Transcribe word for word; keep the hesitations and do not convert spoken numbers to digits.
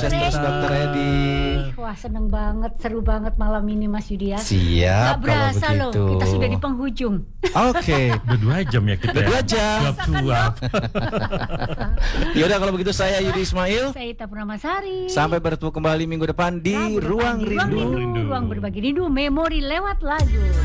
Sukses terus Dokter Edi. Wah seneng banget, seru banget malam ini Mas Yudi ya. Siap. Gak berasa kalau loh, begitu. kita sudah di penghujung. Oke. Udah dua jam ya kita. Udah dua jam. Suap-suap. Yaudah kalau begitu saya Yudi Ismail. Saya Ita Purnamasari. Sampai bertemu kembali minggu depan di Rabu depan Ruang di Rindu. Ruang Rindu, ruang berbagi rindu, memori lewat lagu.